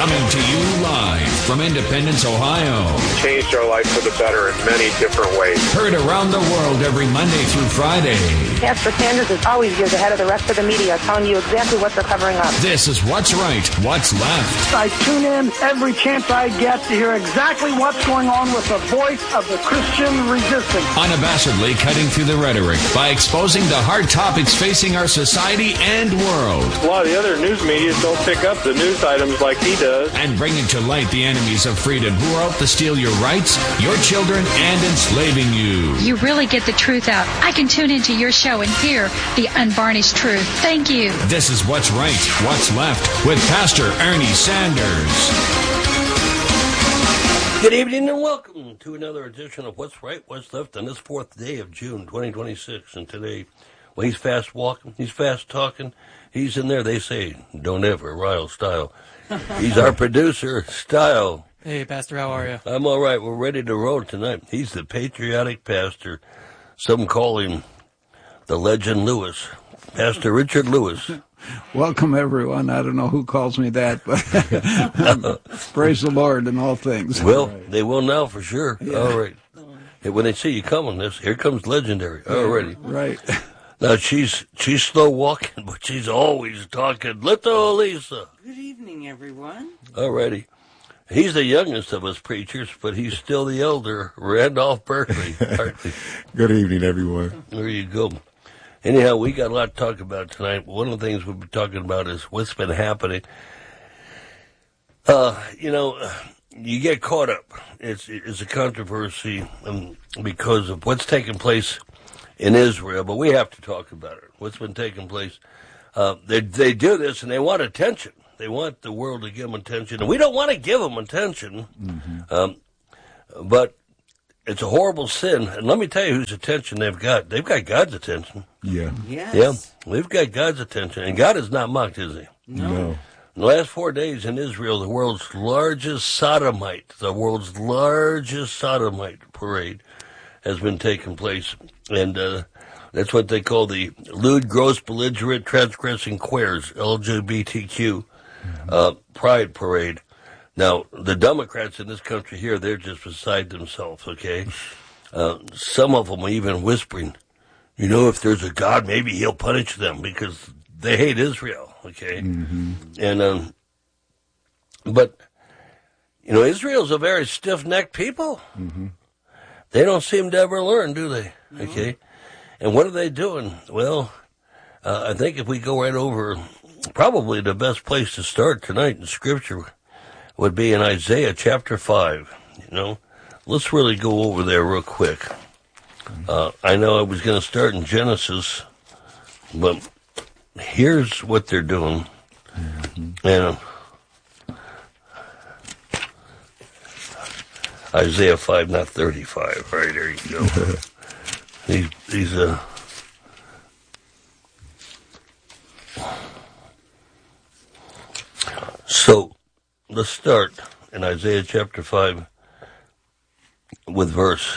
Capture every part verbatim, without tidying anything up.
Coming to you live from Independence, Ohio. Changed our life for the better in many different ways. Heard around the world every Monday through Friday. Pastor Sanders is always years ahead of the rest of the media, telling you exactly what they're covering up. This is What's Right, What's Left. I tune in every chance I get to hear exactly what's going on with the voice of the Christian resistance. Unabashedly cutting through the rhetoric by exposing the hard topics facing our society and world. A lot of the other news media don't pick up the news items like he does. And bringing to light the enemies of freedom who are out to steal your rights, your children, and enslaving you. You really get the truth out. I can tune into your show and hear the unvarnished truth. Thank you. This is What's Right, What's Left with Pastor Ernie Sanders. Good evening and welcome to another edition of What's Right, What's Left on this fourth day of June twenty twenty-six. And today, well, he's fast walking, he's fast talking, he's in there. They say, don't ever rile Style. He's our producer, Style. Hey, Pastor, how are you? I'm all right. We're ready to roll tonight. He's the patriotic pastor. Some call him the Legend Lewis. Pastor Richard Lewis. Welcome, everyone. I don't know who calls me that, but praise the Lord in all things. Well, right. They will now for sure. Yeah. All right. When they see you coming, this here comes legendary. Already. Right. Now, she's she's slow walking, but she's always talking. Little Lisa. Good evening, everyone. Alrighty. He's the youngest of us preachers, but he's still the elder, Randolph Berkeley. Good evening, everyone. There you go. Anyhow, we got a lot to talk about tonight. One of the things we'll be talking about is what's been happening. Uh, you know, you get caught up. It's it's a controversy um, because of what's taking place in Israel, but we have to talk about it. What's been taking place. Uh, they they do this, and they want attention. They want the world to give them attention, and we don't want to give them attention. Mm-hmm. Um, but it's a horrible sin, and let me tell you whose attention they've got. They've got God's attention. Yeah. Yes. Yeah, they've got God's attention, and God is not mocked, is he? No. no. In the last four days in Israel, the world's largest sodomite, the world's largest sodomite parade has been taking place, and uh, that's what they call the lewd, gross, belligerent, transgressing queers, L G B T Q. Uh, pride parade. Now, the Democrats in this country here, they're just beside themselves, okay? Uh, some of them are even whispering, you know, if there's a God, maybe he'll punish them because they hate Israel, okay? Mm-hmm. And, um, but, you know, Israel's a very stiff-necked people. Mm-hmm. They don't seem to ever learn, do they? No. Okay? And what are they doing? Well, uh, I think if we go right over... Probably the best place to start tonight in Scripture would be in Isaiah chapter five. You know, let's really go over there real quick. Uh, I know I was going to start in Genesis, but here's what they're doing. Mm-hmm. And uh, Isaiah five, not thirty-five. Right, there you go. these, these, uh, So, let's start in Isaiah chapter five with verse.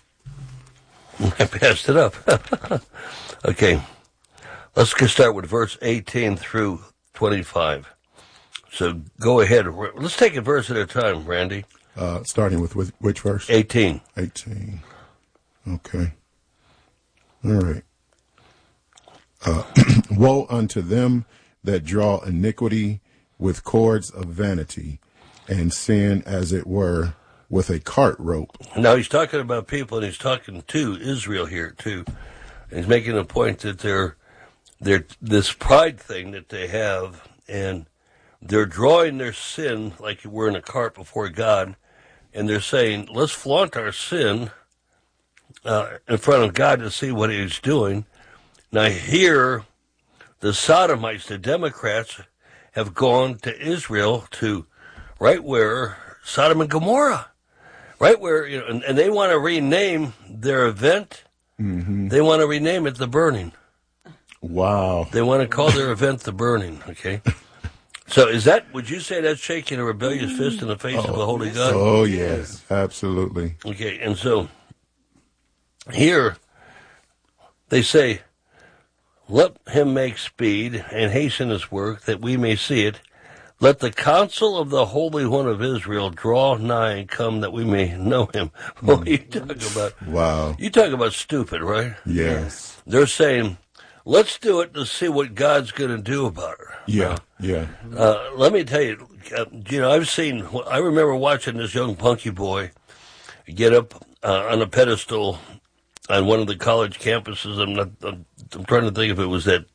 I passed it up. Okay. Let's get start with verse eighteen through twenty-five. So, go ahead. Let's take a verse at a time, Randy. Uh, starting with, with which verse? eighteen. eighteen. Okay. All right. Uh, woe unto them that draw iniquity with cords of vanity, and sin, as it were, with a cart rope. Now, he's talking about people, and he's talking to Israel here, too. And he's making a point that they're, they're this pride thing that they have, and they're drawing their sin like we're in a cart before God, and they're saying, let's flaunt our sin uh, in front of God to see what he's doing. Now, here, the Sodomites, the Democrats, have gone to Israel to right where Sodom and Gomorrah, right where, you know, and, and they want to rename their event. Mm-hmm. They want to rename it the Burning. Wow. They want to call their event the Burning, okay? So is that, would you say that's shaking a rebellious fist in the face oh, of the Holy God? Oh, yes, absolutely. Okay, and so here they say, let him make speed and hasten his work that we may see it. Let the counsel of the Holy One of Israel draw nigh and come that we may know him. Well, you talk about, wow. You talk about stupid, right? Yes. They're saying, let's do it to see what God's going to do about it. Yeah, yeah. Uh, let me tell you, uh, you know, I've seen, I remember watching this young punky boy get up uh, on a pedestal on one of the college campuses. I'm not, I'm, I'm trying to think if it was that,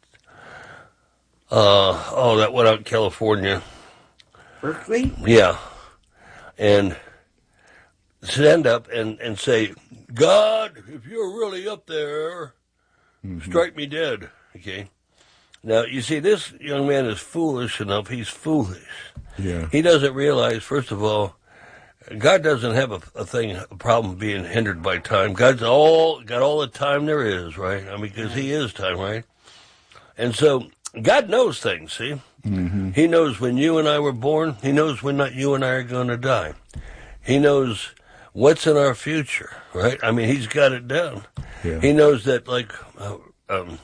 uh, oh, that one out in California. Berkeley? Yeah. And stand up and, and say, God, if you're really up there, mm-hmm. strike me dead. Okay. Now, you see, this young man is foolish enough. He's foolish. Yeah. He doesn't realize, first of all, God doesn't have a, a thing, a problem being hindered by time. God's all got all the time there is, right? I mean, because He is time, right? And so God knows things, see? Mm-hmm. He knows when you and I were born. He knows when not you and I are going to die. He knows what's in our future, right? I mean, He's got it down. Yeah. He knows that, like, uh, um,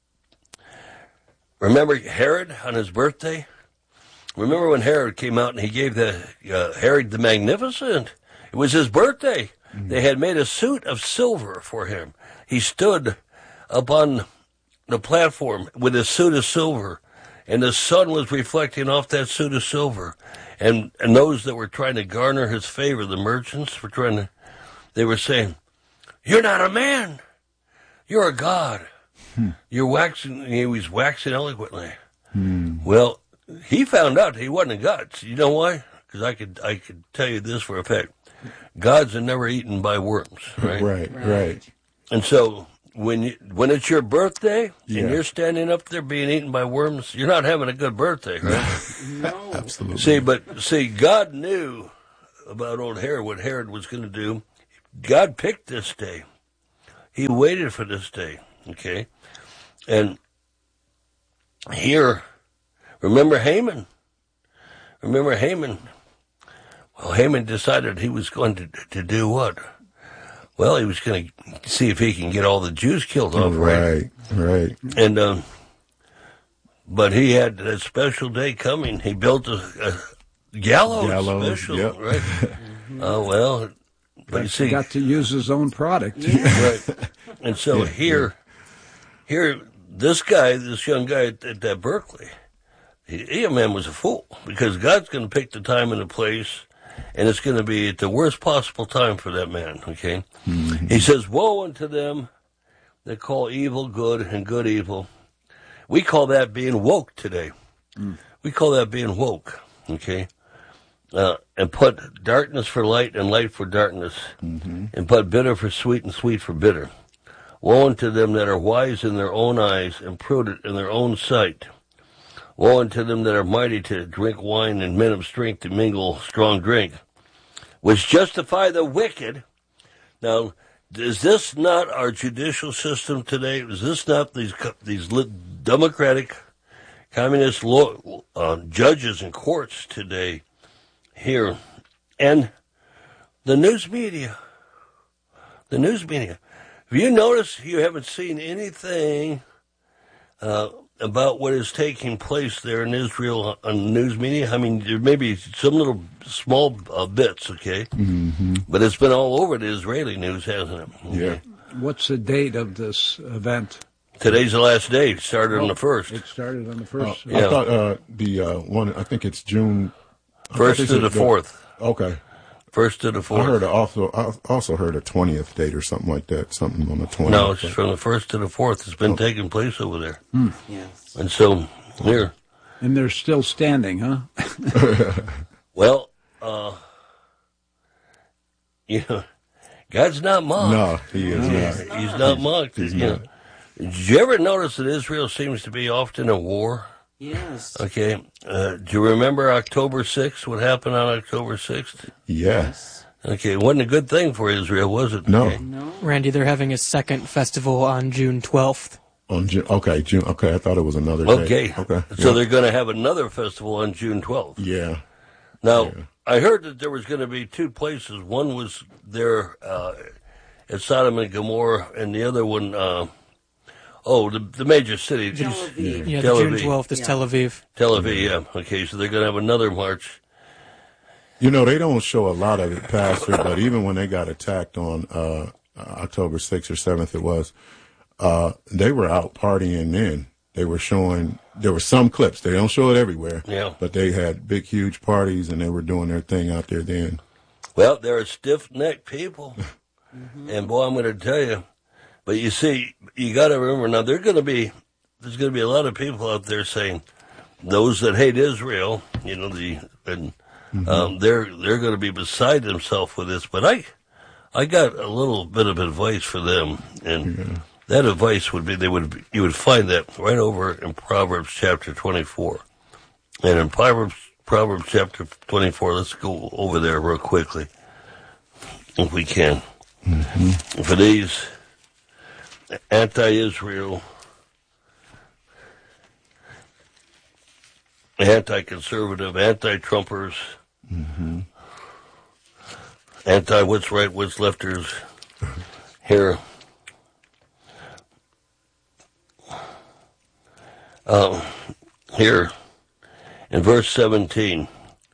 remember Herod on his birthday? Remember when Herod came out and he gave the uh, Herod the Magnificent? It was his birthday. Mm-hmm. They had made a suit of silver for him. He stood up on the platform with a suit of silver, and the sun was reflecting off that suit of silver. And and those that were trying to garner his favor, the merchants, were trying to, they were saying, "You're not a man. You're a god. Hmm. You're waxing," he was waxing eloquently. Hmm. Well, he found out he wasn't a god. You know why? Because I could I could tell you this for a fact. Gods are never eaten by worms, right? Right, right. And so when you, when it's your birthday yeah. and you're standing up there being eaten by worms, you're not having a good birthday, right? No. Absolutely. See, but see, God knew about old Herod, what Herod was going to do. God picked this day. He waited for this day, okay? And here, remember Haman? Remember Haman? Well, Haman decided he was going to to do what? Well, he was going to see if he can get all the Jews killed off, right? Right, right. And, um, but he had that special day coming. He built a, a gallows, gallows special, yep. right? Oh, uh, well, but you see. Got to use his own product. Yeah. Right. And so yeah, here, yeah. here, this guy, this young guy at, at, at Berkeley, he, he, man, was a fool, because God's going to pick the time and the place, and it's going to be at the worst possible time for that man, okay? Mm-hmm. He says, "Woe unto them that call evil good and good evil." We call that being woke today. Mm. We call that being woke, okay? Uh, and put darkness for light and light for darkness, mm-hmm. and put bitter for sweet and sweet for bitter. Woe unto them that are wise in their own eyes and prudent in their own sight. Woe unto them that are mighty to drink wine and men of strength to mingle strong drink, which justify the wicked. Now, is this not our judicial system today? Is this not these these democratic, communist law, uh, judges and courts today here? And the news media. The news media. Have you noticed you haven't seen anything uh, about what is taking place there in Israel on the news media? I mean, there may be some little small uh, bits, okay? Mm-hmm. But it's been all over the Israeli news, hasn't it? Yeah. Okay. What's the date of this event? Today's the last day. It started oh, on the first. It started on the first. Uh, yeah. I thought uh, the uh, one, I think it's June. First to the fourth. Okay. First to the fourth. I heard also. I also heard a twentieth date or something like that. Something on the twentieth. No, it's from the first to the fourth. It's been oh. taking place over there. Hmm. Yes. And so here. And they're still standing, huh? Well, uh, you know, God's not mocked. No, He is no, not. He's not, he's not mocked. He's you not. Know. Did you ever notice that Israel seems to be often at war? Yes. Okay. Uh, do you remember October sixth? What happened on October sixth? Yes. Okay. It wasn't a good thing for Israel, was it? No. Okay. No. Randy, they're having a second festival on June twelfth. On June, okay, June. Okay, I thought it was another okay. day. Okay. So yeah. they're going to have another festival on June twelfth. Yeah. Now, yeah. I heard that there was going to be two places. One was there uh, at Sodom and Gomorrah, and the other one uh, Oh, the the major city. Tel Aviv. Yeah, Tel June Aviv. twelfth is Yeah. Tel Aviv. Tel Aviv, yeah. Okay, so they're going to have another march. You know, they don't show a lot of it, Pastor, but even when they got attacked on uh, October sixth or seventh, it was, uh, they were out partying then. They were showing, there were some clips. They don't show it everywhere. Yeah. But they had big, huge parties, and they were doing their thing out there then. Well, they're stiff-necked people. Mm-hmm. And, boy, I'm going to tell you. But, you see, you got to remember, now, there's going to be, there's going to be a lot of people out there saying, those that hate Israel, you know, the and mm-hmm. um, they're they're going to be beside themselves with this. But I, I got a little bit of advice for them, and yeah. that advice would be they would you would find that right over in Proverbs chapter twenty-four, and in Proverbs Proverbs chapter twenty-four. Let's go over there real quickly, if we can. Mm-hmm. For these anti-Israel, anti-conservative, anti-Trumpers, mm-hmm. anti-what's right, what's lefters, here. Um, here, in verse seventeen,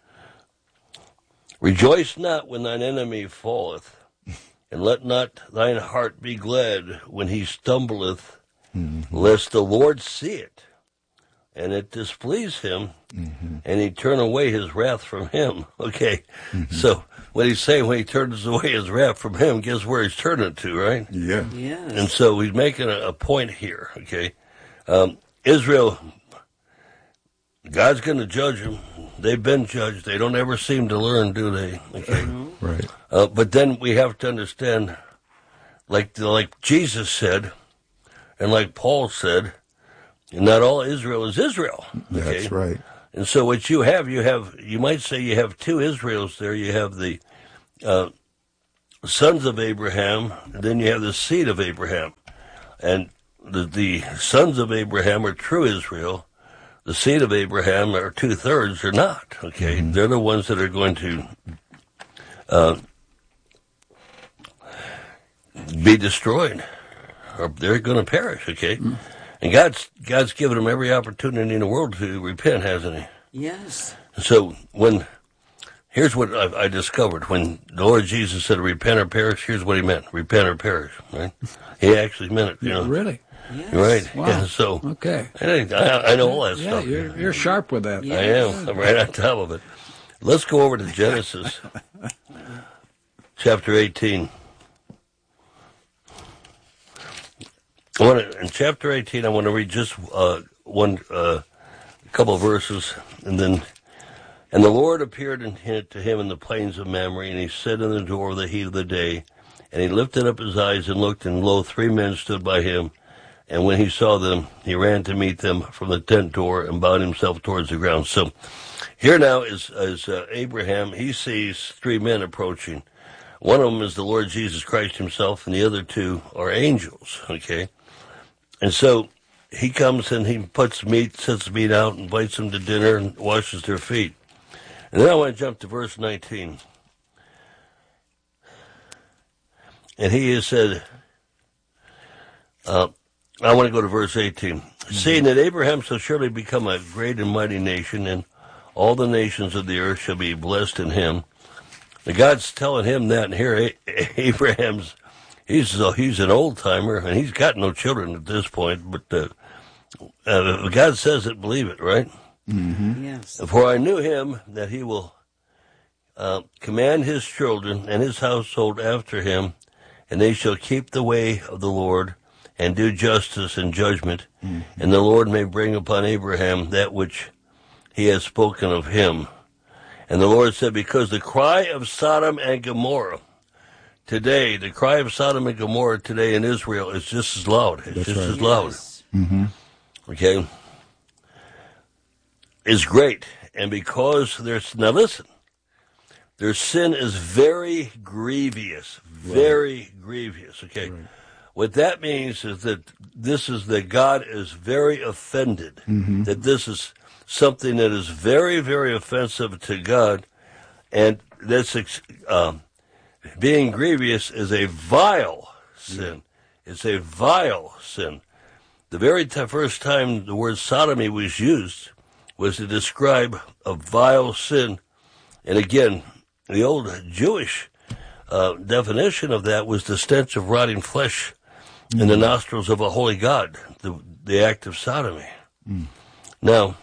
rejoice not when thine enemy falleth, and let not thine heart be glad when he stumbleth, mm-hmm. lest the Lord see it, and it displease him, mm-hmm. and he turn away his wrath from him. Okay, mm-hmm. so what he's saying, when he turns away his wrath from him, guess where he's turning it to, right? Yeah. Yes. And so he's making a, a point here, okay? Um, Israel, God's going to judge them. They've been judged. They don't ever seem to learn, do they? Okay, mm-hmm. Right. Uh, but then we have to understand, like like Jesus said, and like Paul said, not all Israel is Israel. Okay? That's right. And so what you have, you have, you might say you have two Israels there. You have the uh, sons of Abraham, and then you have the seed of Abraham. And the, the sons of Abraham are true Israel. The seed of Abraham, or two-thirds, are not, okay? Mm-hmm. They're the ones that are going to uh, be destroyed, or they're going to perish, okay? Mm-hmm. And God's God's given them every opportunity in the world to repent, hasn't he? Yes. So when, here's what I, I discovered. When the Lord Jesus said, repent or perish, here's what he meant. Repent or perish, right? He actually meant it, you know. Really? Yes. Right. Wow. Yeah, so okay. I, I know all that yeah, stuff. You're, you're sharp with that. Yeah. I am. I'm right on top of it. Let's go over to Genesis chapter eighteen. I want to, in chapter eighteen, I want to read just uh, one, uh, couple of verses, and then, and the Lord appeared in, to him in the plains of Mamre, and he sat in the door of the heat of the day, and he lifted up his eyes and looked, and lo, three men stood by him. And when he saw them, he ran to meet them from the tent door and bowed himself towards the ground. So here now is, is uh, Abraham. He sees three men approaching. One of them is the Lord Jesus Christ himself, and the other two are angels, okay? And so he comes and he puts meat, sets meat out, invites them to dinner, and washes their feet. And then I want to jump to verse nineteen. And he has said, uh, I want to go to verse eighteen. Mm-hmm. Seeing that Abraham shall surely become a great and mighty nation, and all the nations of the earth shall be blessed in him. And God's telling him that, and here A- Abraham's, he's uh, he's an old-timer, and he's got no children at this point, but uh, uh, God says it, believe it, right? Mm-hmm. Yes. For I knew him that he will uh, command his children and his household after him, and they shall keep the way of the Lord, and do justice and judgment, mm-hmm. and the Lord may bring upon Abraham that which he has spoken of him. And the Lord said, because the cry of Sodom and Gomorrah today, the cry of Sodom and Gomorrah today in Israel is just as loud. It's That's just right. as loud. Yes. Mm-hmm. Okay? Is great. And because there's, now listen, their sin is very grievous. Very right. grievous. Okay? Right. What that means is that this is that God is very offended, mm-hmm. that this is something that is very, very offensive to God, and that's um, being grievous is a vile sin. Yeah. It's a vile sin. the very t- first time the word sodomy was used was to describe a vile sin. And again, the old Jewish uh, definition of that was the stench of rotting flesh mm. in the nostrils of a holy God, the, the act of sodomy. Mm. Now,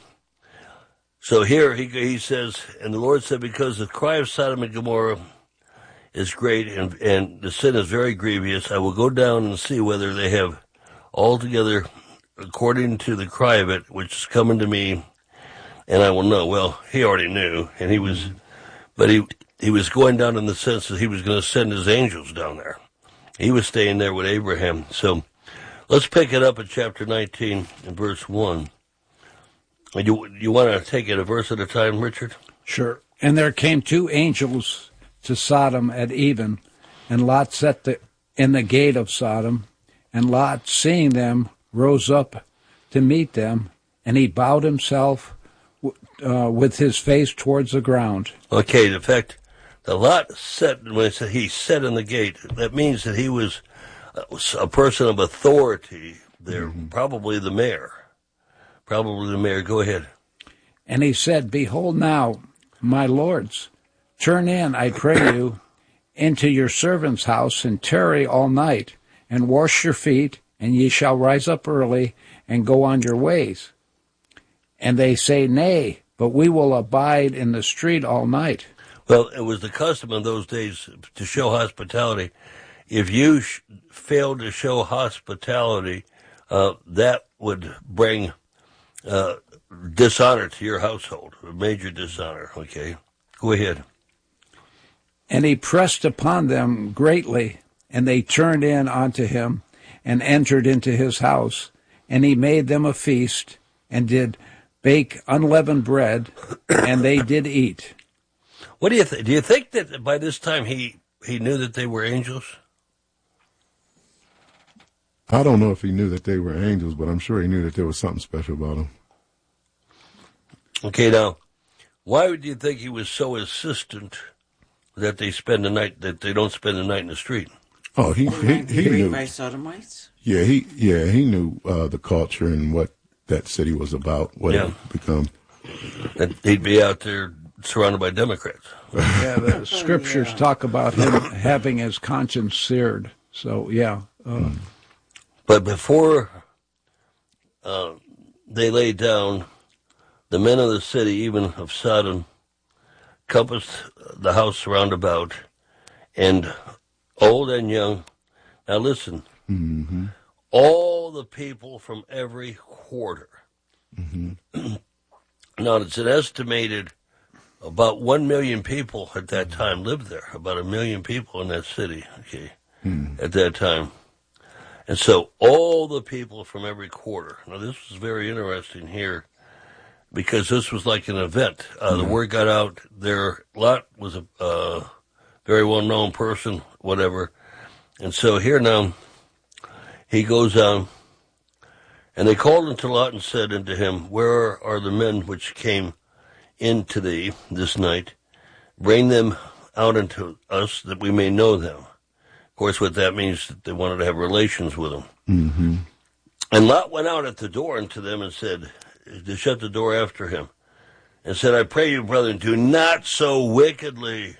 so here he, he says, and the Lord said, because the cry of Sodom and Gomorrah is great and, and the sin is very grievous, I will go down and see whether they have altogether according to the cry of it, which is coming to me, and I will know. Well, he already knew, and he was, but he he was going down in the sense that he was going to send his angels down there. He was staying there with Abraham. So let's pick it up at chapter nineteen and verse one. You you want to take it a verse at a time, Richard? Sure. And there came two angels to Sodom at even, and Lot sat the, in the gate of Sodom, and Lot, seeing them, rose up to meet them, and he bowed himself uh, with his face towards the ground. Okay, in fact, the Lot sat, when it said he sat in the gate, that means that he was a person of authority there, mm-hmm. probably the mayor. Probably the mayor. Go ahead. And he said, behold now, my lords, turn in, I pray you, into your servant's house, and tarry all night, and wash your feet, and ye shall rise up early, and go on your ways. And they say, nay, but we will abide in the street all night. Well, it was the custom in those days to show hospitality. If you sh- failed to show hospitality, uh, that would bring uh, dishonor to your household, a major dishonor. Okay, go ahead. And he pressed upon them greatly, and they turned in unto him, and entered into his house, and he made them a feast, and did bake unleavened bread, and they did eat. What do you think? Do you think that by this time he, he knew that they were angels? I don't know if he knew that they were angels, but I'm sure he knew that there was something special about them. Okay, now, why would you think he was so insistent that they spend the night, that they don't spend the night in the street? Oh, he he, he knew. By sodomites? Yeah, he yeah he knew uh, the culture and what that city was about, what yeah. it had become. And he'd be out there surrounded by Democrats. Yeah, the scriptures oh, yeah. talk about him having his conscience seared. So, yeah. Uh, but before uh, they laid down, the men of the city, even of Sodom, compassed the house round about, and old and young. Now listen, mm-hmm. all the people from every quarter. Mm-hmm. Now, it's an estimated about one million people at that time lived there, about a million people in that city, okay, mm. at that time. And so all the people from every quarter. Now, this was very interesting here because this was like an event. Uh, yeah. The word got out there. Lot was a uh, very well-known person, whatever. And so here now, he goes on, and they called unto Lot and said unto him, where are the men which came in to thee this night? Bring them out unto us that we may know them. Of course, what that means, that they wanted to have relations with them. Mm-hmm. And Lot went out at the door unto them and said, to shut the door after him, and said, I pray you, brethren, do not so wickedly.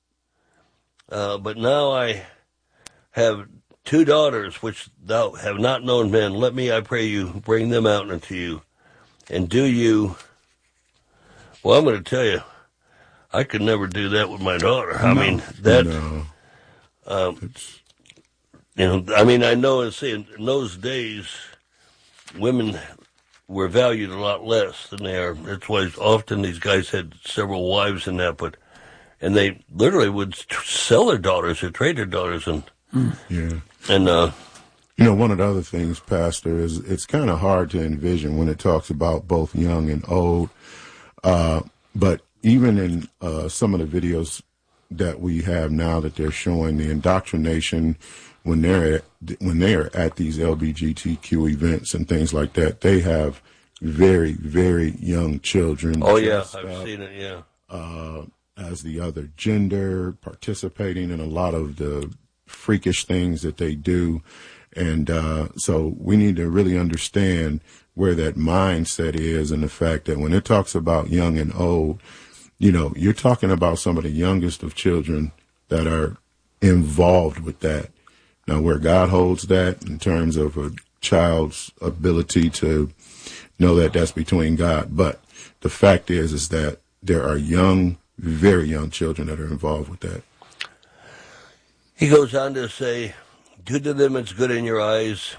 Uh, but now I have two daughters which thou have not known men. Let me, I pray you, bring them out unto you. And do you, well, I'm going to tell you, I could never do that with my daughter. I no, mean, that, no. um, you know, I mean, I know and see in, in those days, women were valued a lot less than they are. That's why often these guys had several wives and that, but, and they literally would sell their daughters or trade their daughters and, yeah. And, uh, you know, one of the other things, Pastor, is it's kind of hard to envision when it talks about both young and old. Uh, but even in uh, some of the videos that we have now that they're showing the indoctrination when they're at, when they're at these L G B T Q events and things like that, they have very, very young children. Oh, yeah, I've up, seen it, yeah. Uh, as the other gender, participating in a lot of the freakish things that they do. And uh, so we need to really understand where that mindset is, and the fact that when it talks about young and old, you know, you're talking about some of the youngest of children that are involved with that. Now, where God holds that in terms of a child's ability to know that that's between God. But the fact is, is that there are young, very young children that are involved with that. He goes on to say, do to them it's good in your eyes,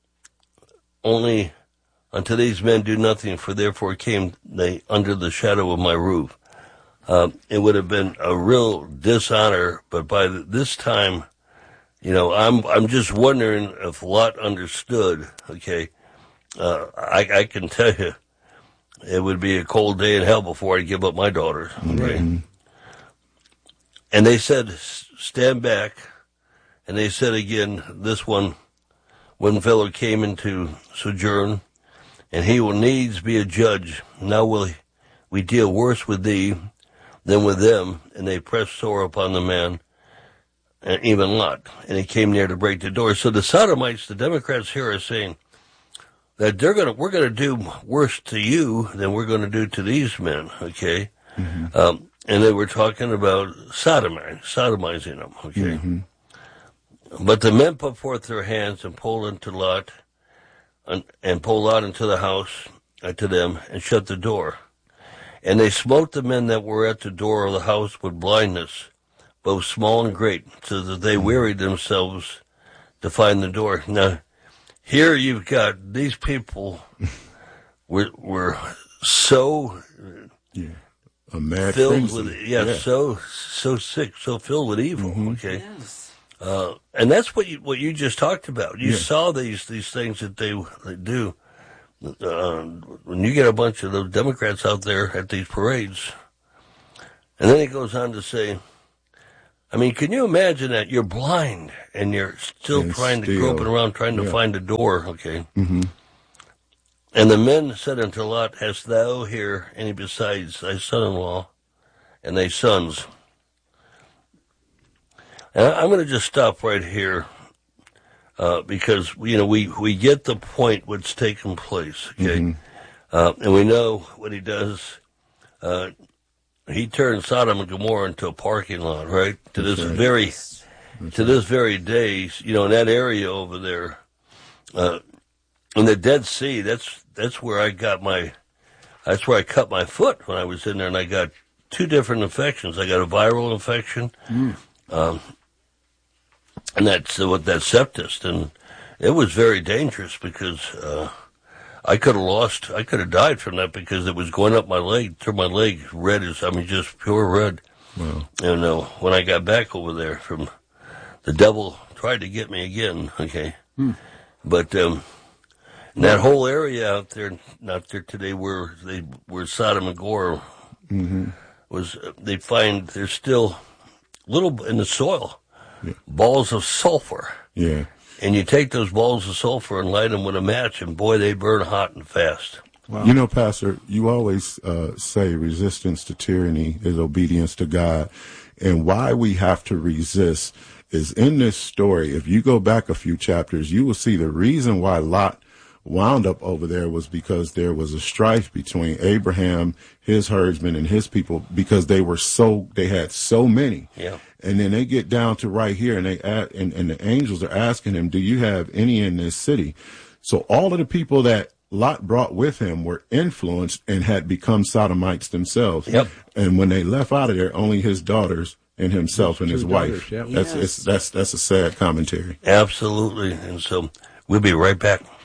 only unto these men do nothing, for therefore came they under the shadow of my roof. Uh, it would have been a real dishonor, but by this time, you know, I'm I'm just wondering if Lot understood, okay, uh, I, I can tell you, it would be a cold day in hell before I give up my daughter, okay? Mm-hmm. And they said, stand back. And they said again, this one, one fellow came into sojourn, and he will needs be a judge. Now will we deal worse with thee than with them. And they pressed sore upon the man, and even Lot. And he came near to break the door. So the Sodomites, the Democrats here are saying that they're gonna, we're gonna do worse to you than we're gonna do to these men, okay? Mm-hmm. Um, and they were talking about sodomizing, sodomizing them, okay? Mm-hmm. But the men put forth their hands and pulled into Lot, and, and pulled Lot into the house uh, to them, and shut the door. And they smote the men that were at the door of the house with blindness, both small and great, so that they wearied themselves to find the door. Now, here you've got these people were were so yeah. a mad filled frenzy. with yeah, yeah, so so sick, so filled with evil. Mm-hmm. Okay. Yes. Uh, and that's what you what you just talked about. You yeah. saw these these things that they they do. Uh, when you get a bunch of those Democrats out there at these parades, and then he goes on to say, I mean, can you imagine that you're blind and you're still and trying still, to groping around trying yeah. to find a door? Okay. Mm-hmm. And the men said unto Lot, hast thou here any besides thy son-in-law and thy sons? And I'm going to just stop right here, uh, because, you know, we, we get the point what's taking place, okay? Mm-hmm. Uh, and we know what he does. Uh, he turned Sodom and Gomorrah into a parking lot, right? To this right. very, That's to this very day, you know, in that area over there, uh, in the Dead Sea, that's, that's where I got my, that's where I cut my foot when I was in there, and I got two different infections. I got a viral infection, mm. um, and that's uh, what that sepsis, and it was very dangerous because uh, I could have lost, I could have died from that because it was going up my leg, through my leg, red as, I mean, just pure red. Wow. And uh, when I got back over there, from the devil tried to get me again, okay, hmm. but um, that whole area out there, not there today, where they where Sodom and Gomorrah mm-hmm. was, uh, they find there's still little in the soil. Yeah. Balls of sulfur. Yeah. And you take those balls of sulfur and light them with a match, and boy, they burn hot and fast. Wow. You know, Pastor, you always uh, say resistance to tyranny is obedience to God. And why we have to resist is in this story. If you go back a few chapters, you will see the reason why Lot wound up over there was because there was a strife between Abraham, his herdsmen, and his people, because they were so, they had so many. Yeah. And then they get down to right here, and they add, and, and the angels are asking him, do you have any in this city? So all of the people that Lot brought with him were influenced and had become sodomites themselves. Yep. And when they left out of there, only his daughters and himself and his daughters, wife. yep. That's, Yes. it's, that's, that's a sad commentary. Absolutely. And so we'll be right back.